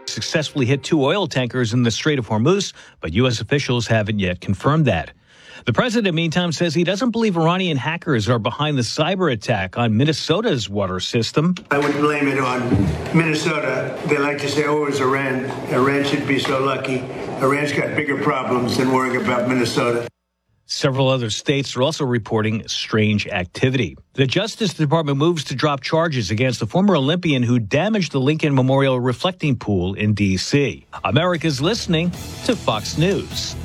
successfully hit 2 oil tankers in the Strait of Hormuz, but U.S. officials haven't yet confirmed that. The president, meantime, says he doesn't believe Iranian hackers are behind the cyber attack on Minnesota's water system. I would blame it on Minnesota. They like to say, oh, it was Iran. Iran should be so lucky. Iran's got bigger problems than worrying about Minnesota. Several other states are also reporting strange activity. The Justice Department moves to drop charges against the former Olympian who damaged the Lincoln Memorial reflecting pool in D.C. America's listening to Fox News.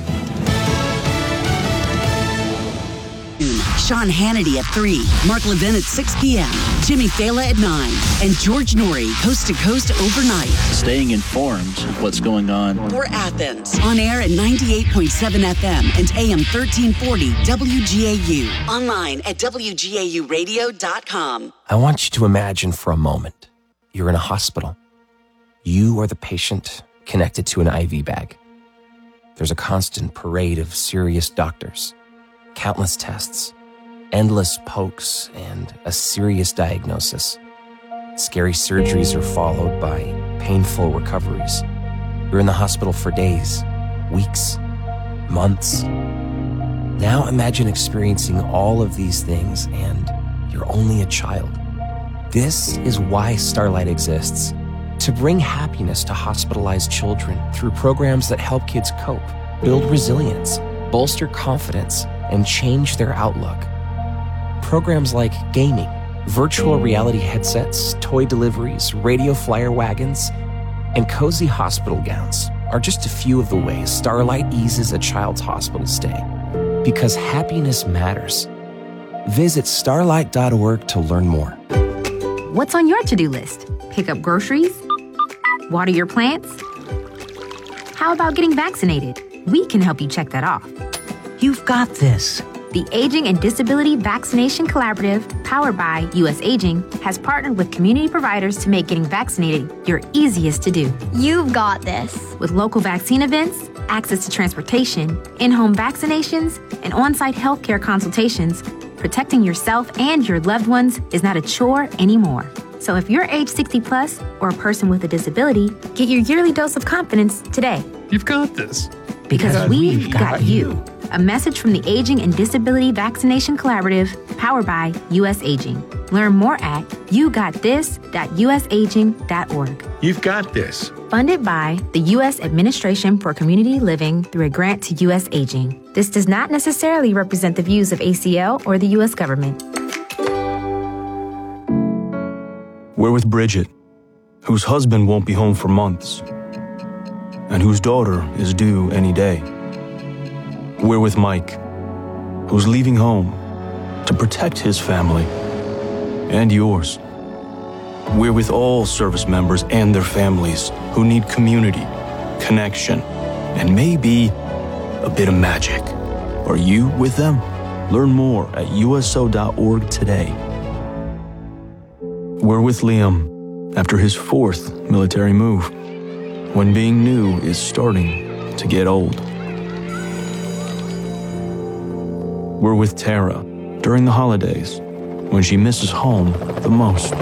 Sean Hannity at 3, Mark Levin at 6 p.m., Jimmy Fallon at 9, and George Norrie, coast to coast overnight. Staying informed of what's going on. For Athens, on air at 98.7 FM and AM 1340 WGAU. Online at WGAUradio.com. I want you to imagine for a moment you're in a hospital. You are the patient connected to an IV bag. There's a constant parade of serious doctors, countless tests, endless pokes, and a serious diagnosis. Scary surgeries are followed by painful recoveries. You're in the hospital for days, weeks, months. Now imagine experiencing all of these things and you're only a child. This is why Starlight exists, to bring happiness to hospitalized children through programs that help kids cope, build resilience, bolster confidence, and change their outlook. Programs like gaming, virtual reality headsets, toy deliveries, radio flyer wagons, and cozy hospital gowns are just a few of the ways Starlight eases a child's hospital stay. Because happiness matters. Visit starlight.org to learn more. What's on your to-do list? Pick up groceries? Water your plants? How about getting vaccinated? We can help you check that off. You've got this. The Aging and Disability Vaccination Collaborative, powered by U.S. Aging, has partnered with community providers to make getting vaccinated your easiest to do. You've got this. With local vaccine events, access to transportation, in-home vaccinations, and on-site healthcare consultations, protecting yourself and your loved ones is not a chore anymore. So if you're age 60 plus or a person with a disability, get your yearly dose of confidence today. You've got this. Because we've got you. A message from the Aging and Disability Vaccination Collaborative, powered by U.S. Aging. Learn more at yougottthis.usaging.org. You've got this. Funded by the U.S. Administration for Community Living through a grant to U.S. Aging. This does not necessarily represent the views of ACL or the U.S. government. We're with Bridget, whose husband won't be home for months, and whose daughter is due any day. We're with Mike, who's leaving home to protect his family and yours. We're with all service members and their families who need community, connection, and maybe a bit of magic. Are you with them? Learn more at USO.org today. We're with Liam after his 4th military move, when being new is starting to get old. We're with Tara during the holidays, when she misses home the most.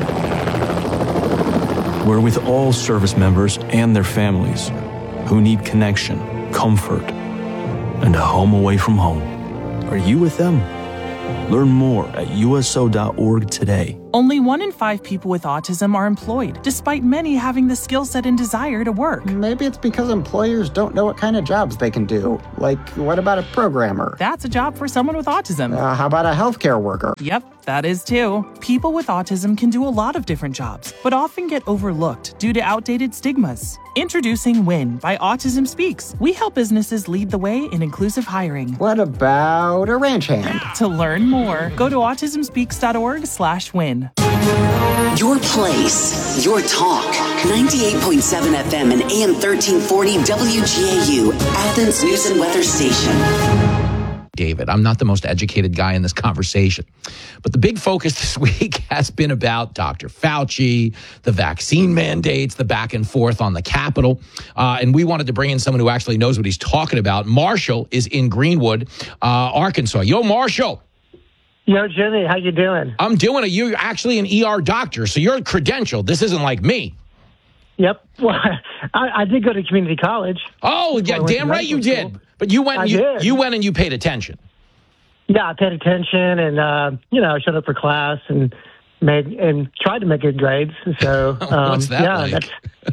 We're with all service members and their families who need connection, comfort, and a home away from home. Are you with them? Learn more at USO.org today. Only 1 in 5 people with autism are employed, despite many having the skill set and desire to work. Maybe it's because employers don't know what kind of jobs they can do. Like, what about a programmer? That's a job for someone with autism. How about a healthcare worker? Yep, that is too. People with autism can do a lot of different jobs, but often get overlooked due to outdated stigmas. Introducing WIN by Autism Speaks. We help businesses lead the way in inclusive hiring. What about a ranch hand? To learn more, go to autismspeaks.org/win. Your place, your talk. 98.7 FM and AM 1340 WGAU, Athens News and Weather Station. David, I'm not the most educated guy in this conversation, but the big focus this week has been about Dr. Fauci, the vaccine mandates, the back and forth on the Capitol, and we wanted to bring in someone who actually knows what he's talking about. Marshall is in Greenwood, Arkansas. Yo, Marshall. Yo, Jimmy, how you doing? I'm doing it. You're actually an ER doctor, so you're credentialed. This isn't like me. Yep. Well, I did go to community college. Oh, yeah, damn right you did. But you went and you paid attention. Yeah, I paid attention, and I showed up for class and tried to make good grades. So what's that like?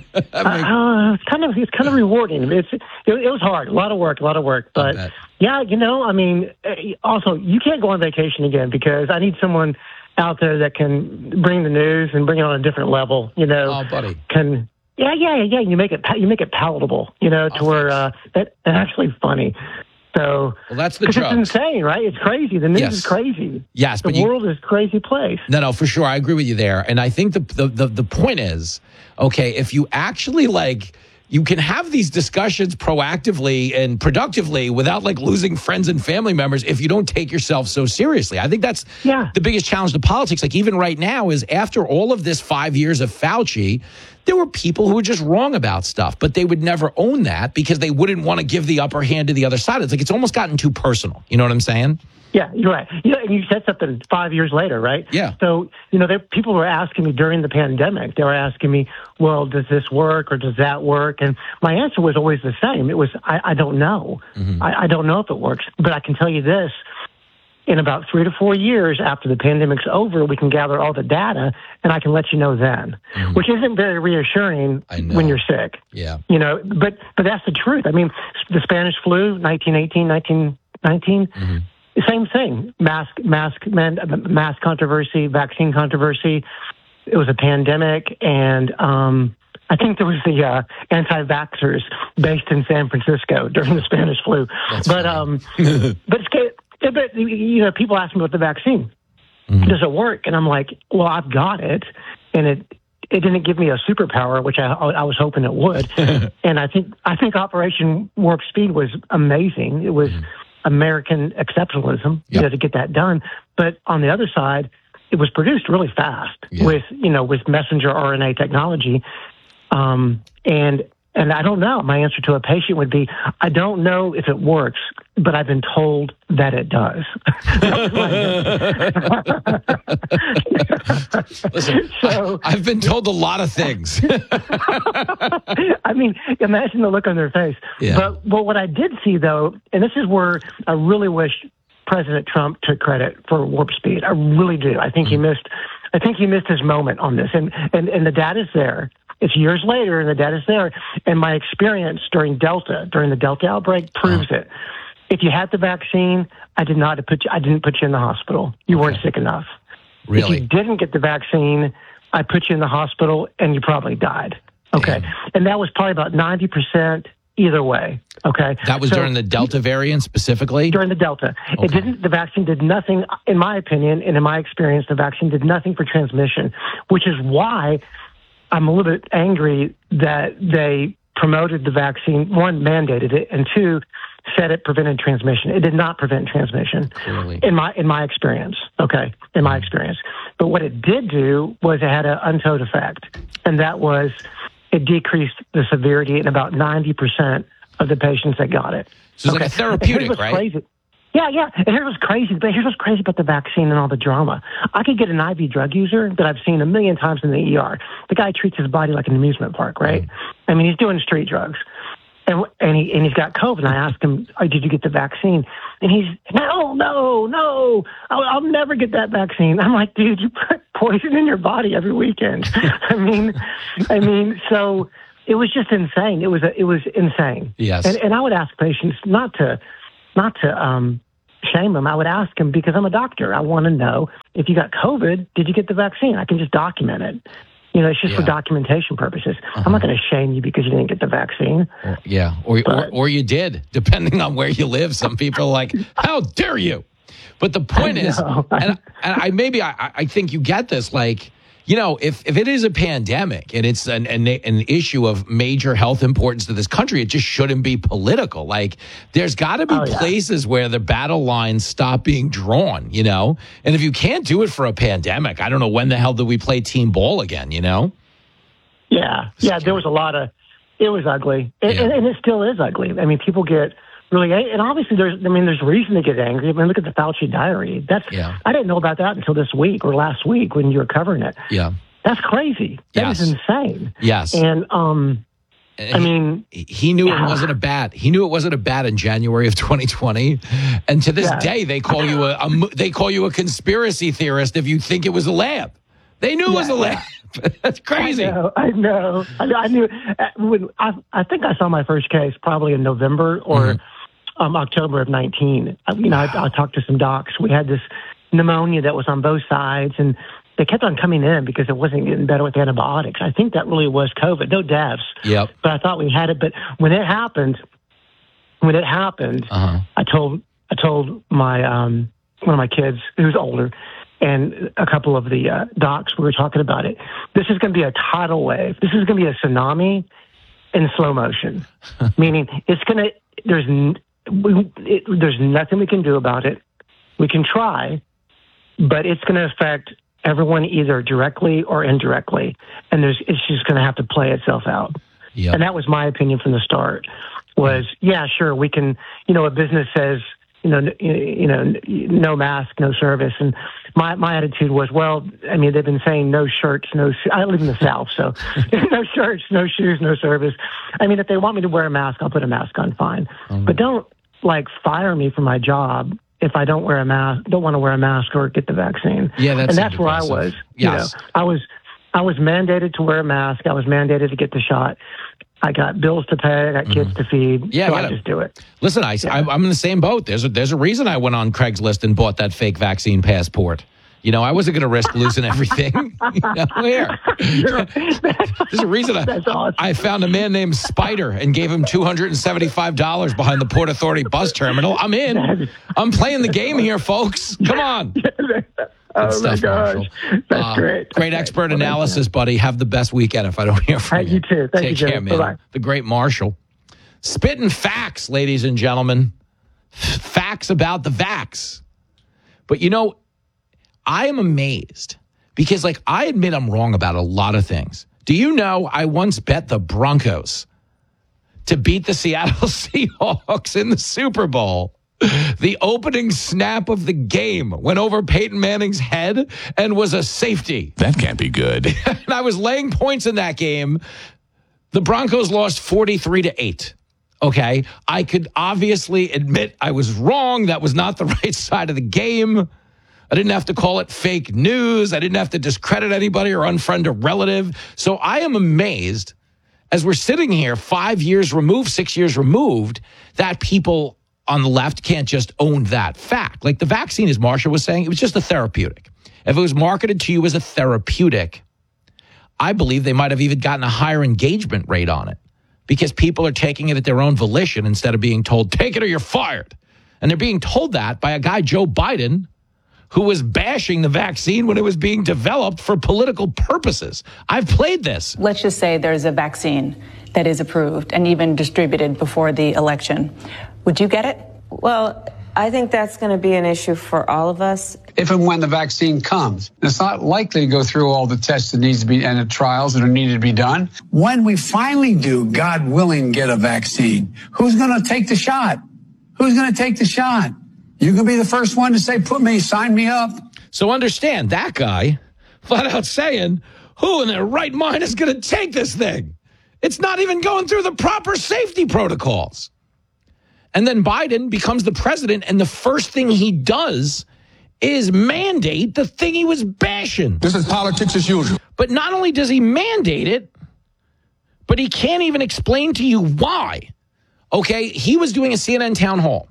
It's kind of rewarding. It was hard, a lot of work, but also you can't go on vacation again because I need someone out there that can bring the news and bring it on a different level. Oh, buddy. You make it palatable. To where that's actually funny. So, well, that's the joke. It's insane, right? It's crazy. The news is crazy. Yes, the world is a crazy place. No, for sure. I agree with you there. And I think the point is, okay, if you actually you can have these discussions proactively and productively without losing friends and family members if you don't take yourself so seriously. I think that's the biggest challenge to politics. Even right now is after all of this 5 years of Fauci, there were people who were just wrong about stuff, but they would never own that because they wouldn't want to give the upper hand to the other side. It's almost gotten too personal. You know what I'm saying? Yeah, you're right. And you said something 5 years later, right? Yeah. So, people were asking me during the pandemic, they were asking me, well, does this work or does that work? And my answer was always the same. It was, I don't know. Mm-hmm. I don't know if it works, but I can tell you this. In about 3 to 4 years after the pandemic's over, we can gather all the data, and I can let you know then, which isn't very reassuring when you're sick. Yeah. But that's the truth. The Spanish flu, 1918, 1919, same thing. Mask controversy, vaccine controversy. It was a pandemic, and I think there was the anti-vaxxers based in San Francisco during the Spanish flu. But people ask me about the vaccine. Mm-hmm. Does it work? And I'm like, well, I've got it, and it didn't give me a superpower, which I was hoping it would. And I think Operation Warp Speed was amazing. It was American exceptionalism, to get that done. But on the other side, it was produced really fast with messenger RNA technology, And I don't know. My answer to a patient would be, I don't know if it works, but I've been told that it does. Listen, I've been told a lot of things. Imagine the look on their face. Yeah. But what I did see, though, and this is where I really wish President Trump took credit for Warp Speed. I really do. I think he missed his moment on this. And the data's there. It's years later, and the data's there. And my experience during the Delta outbreak, proves it. If you had the vaccine, I didn't put you in the hospital. You weren't sick enough. Really? If you didn't get the vaccine, I put you in the hospital, and you probably died. Okay, and that was probably about 90% either way. Okay, that was during the Delta variant specifically. During the Delta, The vaccine did nothing, in my opinion, and in my experience, the vaccine did nothing for transmission, which is why I'm a little bit angry that they promoted the vaccine, one, mandated it, and two, said it prevented transmission. It did not prevent transmission, clearly. in my experience. Okay, in my experience. But what it did do was it had an untold effect, and that was it decreased the severity in about 90% of the patients that got it. So it's like a therapeutic, right? Crazy. Yeah. And here's what's crazy. But here's what's crazy about the vaccine and all the drama. I could get an IV drug user that I've seen a million times in the ER. The guy treats his body like an amusement park, right? He's doing street drugs. And he's got COVID. And I asked him, did you get the vaccine? And he's, no, I'll never get that vaccine. I'm like, dude, you put poison in your body every weekend. So it was just insane. It was insane. Yes. And I would ask patients not to shame them. I would ask them, because I'm a doctor. I want to know, if you got COVID, did you get the vaccine? I can just document it. It's just for documentation purposes. I'm not going to shame you because you didn't get the vaccine. Or you did, depending on where you live. Some people are like, how dare you? But the point is, and I think you get this, if it is a pandemic and it's an issue of major health importance to this country, it just shouldn't be political. There's got to be places where the battle lines stop being drawn, And if you can't do it for a pandemic, I don't know when the hell do we play team ball again, Yeah, there was it was ugly. And it still is ugly. People get really, and obviously there's reason to get angry. Look at the Fauci diary. I didn't know about that until this week or last week when you were covering it. Yeah. That's crazy. That is insane. Yes. And I mean, he knew it wasn't a bat. He knew it wasn't a bat in January of 2020, and to this day, they call you a conspiracy theorist if you think it was a lab. They knew it was a lab. That's crazy. I know. I knew. I think I saw my first case probably in November or October of 19. I talked to some docs. We had this pneumonia that was on both sides, and they kept on coming in because it wasn't getting better with antibiotics. I think that really was COVID. No deaths. Yep. But I thought we had it. But when it happened, I told my one of my kids who's older and a couple of the docs, we were talking about it. This is going to be a tidal wave. This is going to be a tsunami in slow motion, meaning it's going to. There's nothing we can do about it. We can try, but it's going to affect everyone either directly or indirectly, and it's just going to have to play itself out. Yep. And that was my opinion from the start. Was sure, we can. A business says no mask, no service, and my attitude was, well, I mean, they've been saying no shirts, I live in the South, so no shirts, no shoes, no service. I mean, if they want me to wear a mask, I'll put a mask on, fine, but don't fire me from my job if I don't want to wear a mask or get the vaccine. Yeah, that's where I was. Yes. I was mandated to wear a mask. I was mandated to get the shot. I got bills to pay. I got kids to feed. Yeah, so I just do it. Listen, I'm in the same boat. There's a reason I went on Craigslist and bought that fake vaccine passport. I wasn't going to risk losing everything. Here. There's a reason I found a man named Spider and gave him $275 behind the Port Authority bus terminal. I'm in. I'm playing the game here, folks. Come on. Oh, my gosh. That's great. Great expert analysis, buddy. Have the best weekend if I don't hear from you. You too. Take care, man. Bye-bye. The great Marshall. Spitting facts, ladies and gentlemen. Facts about the vax. But, I am amazed because, I admit I'm wrong about a lot of things. Do you know I once bet the Broncos to beat the Seattle Seahawks in the Super Bowl? The opening snap of the game went over Peyton Manning's head and was a safety. That can't be good. And I was laying points in that game. The Broncos lost 43-8. Okay. I could obviously admit I was wrong. That was not the right side of the game. I didn't have to call it fake news. I didn't have to discredit anybody or unfriend a relative. So I am amazed as we're sitting here 6 years removed, that people on the left can't just own that fact. Like the vaccine, as Marsha was saying, it was just a therapeutic. If it was marketed to you as a therapeutic, I believe they might have even gotten a higher engagement rate on it because people are taking it at their own volition instead of being told, take it or you're fired. And they're being told that by a guy, Joe Biden, who was bashing the vaccine when it was being developed for political purposes. I've played this. Let's just say there's a vaccine that is approved and even distributed before the election. Would you get it? Well, I think that's going to be an issue for all of us. If and when the vaccine comes, it's not likely to go through all the tests that needs to be and the trials that are needed to be done. When we finally do, God willing, get a vaccine, who's going to take the shot? Who's going to take the shot? You can be the first one to say, sign me up. So understand that guy flat out saying, who in their right mind is going to take this thing? It's not even going through the proper safety protocols. And then Biden becomes the president, and the first thing he does is mandate the thing he was bashing. This is politics as usual. But not only does he mandate it, but he can't even explain to you why. Okay, he was doing a CNN town hall.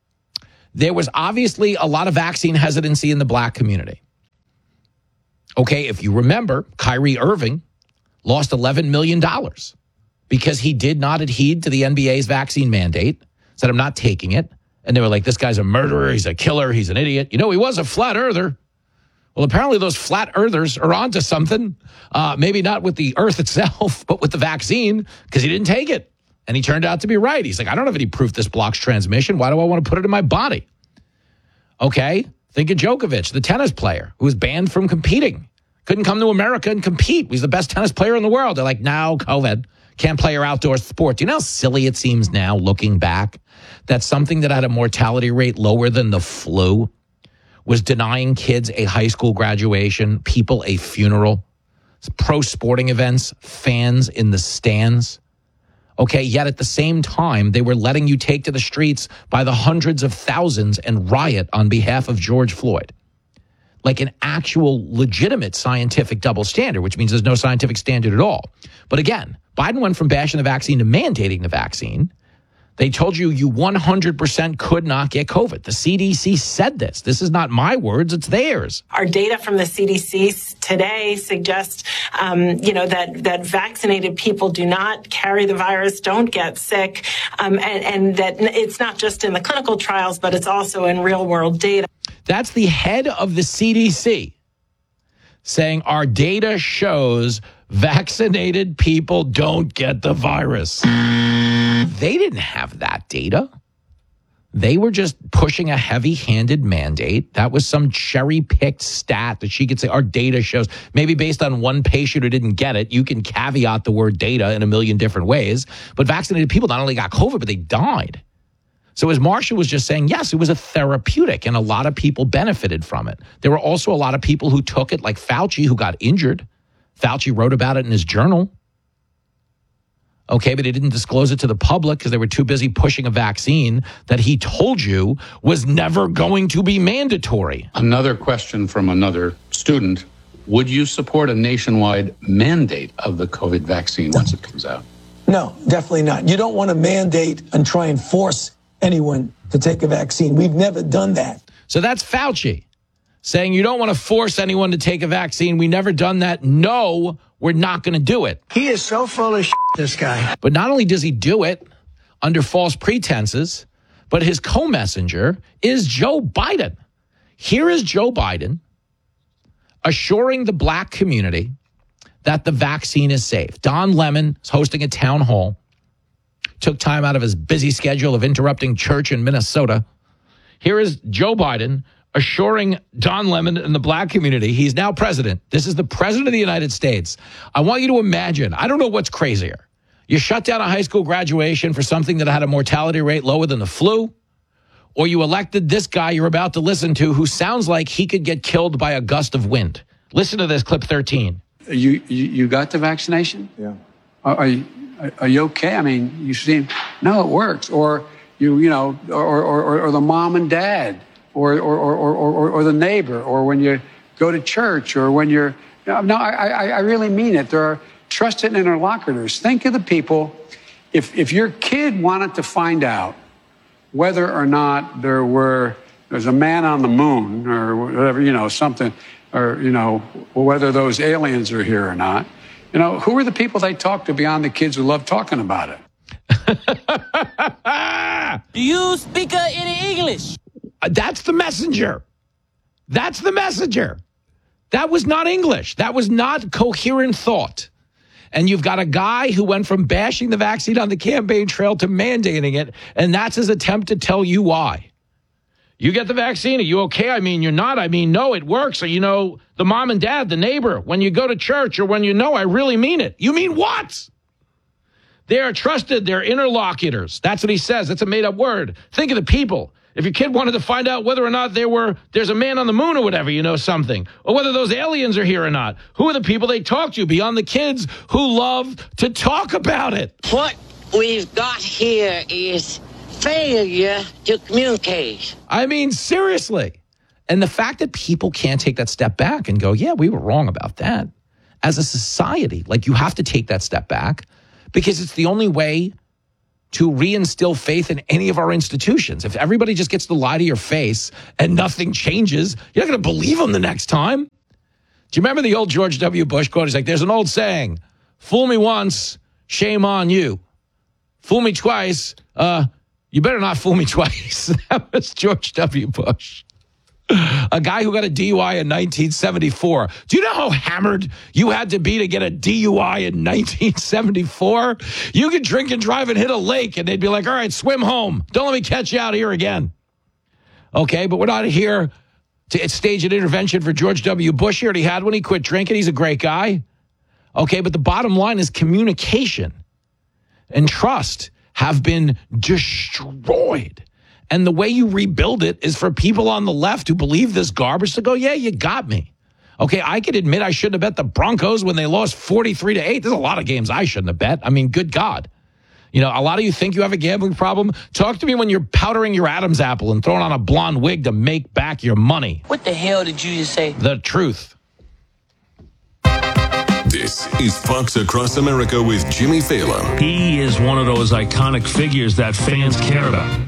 There was obviously a lot of vaccine hesitancy in the black community. Okay, if you remember, Kyrie Irving lost $11 million because he did not adhere to the NBA's vaccine mandate. Said, I'm not taking it. And they were like, this guy's a murderer. He's a killer. He's an idiot. He was a flat earther. Well, apparently those flat earthers are onto something. Maybe not with the earth itself, but with the vaccine, because he didn't take it. And he turned out to be right. He's like, I don't have any proof this blocks transmission. Why do I want to put it in my body? Okay. Think of Djokovic, the tennis player who was banned from competing. Couldn't come to America and compete. He's the best tennis player in the world. They're like, no, COVID. Can't play your outdoor sport. Do you know how silly it seems now, looking back, that something that had a mortality rate lower than the flu was denying kids a high school graduation, people a funeral? pro sporting events, fans in the stands. Okay, yet at the same time, they were letting you take to the streets by the hundreds of thousands and riot on behalf of George Floyd. Like an actual legitimate scientific double standard, which means there's no scientific standard at all. But again, Biden went from bashing the vaccine to mandating the vaccine. They told you 100% could not get COVID. The CDC said this. This is not my words, it's theirs. Our data from the CDC today suggests, that vaccinated people do not carry the virus, don't get sick, and that it's not just in the clinical trials, but it's also in real world data. That's the head of the CDC saying our data shows vaccinated people don't get the virus. They didn't have that data. They were just pushing a heavy-handed mandate. That was some cherry-picked stat that she could say our data shows. Maybe based on one patient who didn't get it, you can caveat the word data in a million different ways. But vaccinated people not only got COVID, but they died. So as Marshall was just saying, yes, it was a therapeutic, and a lot of people benefited from it. There were also a lot of people who took it, like Fauci, who got injured. Fauci wrote about it in his journal. Okay, but he didn't disclose it to the public because they were too busy pushing a vaccine that he told you was never going to be mandatory. Another question from another student. Would you support a nationwide mandate of the COVID vaccine once it comes out? No, definitely not. You don't want to mandate and try and force anyone to take a vaccine. We've never done that. So that's Fauci saying you don't want to force anyone to take a vaccine. We never done that. No, we're not going to do it. He is so full of shit, this guy. But not only does he do it under false pretenses, but his co-messenger is Joe Biden. Here is Joe Biden assuring the black community that the vaccine is safe. Don Lemon is hosting a town hall, took time out of his busy schedule of interrupting church in Minnesota. Here is Joe Biden assuring Don Lemon and the black community he's now president. This is the president of the United States. I want you to imagine, I don't know what's crazier. You shut down a high school graduation for something that had a mortality rate lower than the flu, or you elected this guy you're about to listen to who sounds like he could get killed by a gust of wind. Listen to this, clip 13. You got the vaccination? Yeah. Are you okay? I mean, you seem, no, it works. Or or the mom and dad. Or the neighbor, or when you go to church, or when you're... No, I really mean it. There are trusted interlocutors. Think of the people. If your kid wanted to find out whether or not there's a man on the moon, or whatever, something, or, whether those aliens are here or not, who are the people they talk to beyond the kids who love talking about it? Do you speak any English? That's the messenger. That's the messenger. That was not English. That was not coherent thought. And you've got a guy who went from bashing the vaccine on the campaign trail to mandating it, and that's his attempt to tell you why. You get the vaccine, are you okay? I mean, you're not. I mean, no, it works. Or, the mom and dad, the neighbor, when you go to church, or when I really mean it. You mean what? They are trusted. They're interlocutors. That's what he says. That's a made-up word. Think of the people. If your kid wanted to find out whether or not there's a man on the moon or whatever, something, or whether those aliens are here or not, who are the people they talk to beyond the kids who love to talk about it? What we've got here is failure to communicate. I mean, seriously. And the fact that people can't take that step back and go, yeah, we were wrong about that. As a society, you have to take that step back because it's the only way to reinstill faith in any of our institutions. If everybody just gets to lie to your face and nothing changes, you're not going to believe them the next time. Do you remember the old George W. Bush quote? He's like, there's an old saying, fool me once, shame on you. Fool me twice, you better not fool me twice. That was George W. Bush. A guy who got a DUI in 1974. Do you know how hammered you had to be to get a DUI in 1974? You could drink and drive and hit a lake, and they'd be like, all right, swim home. Don't let me catch you out here again. Okay, but we're not here to stage an intervention for George W. Bush. He already had one. He quit drinking. He's a great guy. Okay, but the bottom line is communication and trust have been destroyed. And the way you rebuild it is for people on the left who believe this garbage to go, yeah, you got me. Okay, I could admit I shouldn't have bet the Broncos when they lost 43-8. There's a lot of games I shouldn't have bet. I mean, good God. You know, a lot of you think you have a gambling problem. Talk to me when you're powdering your Adam's apple and throwing on a blonde wig to make back your money. What the hell did you just say? The truth. This is Fox Across America with Jimmy Fallon. He is one of those iconic figures that fans care about.